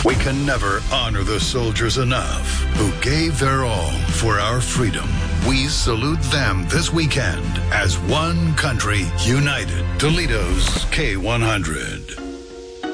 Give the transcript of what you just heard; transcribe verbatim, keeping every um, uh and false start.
We can never honor the soldiers enough who gave their all for our freedom. We salute them this weekend as one country united. Toledo's K one hundred.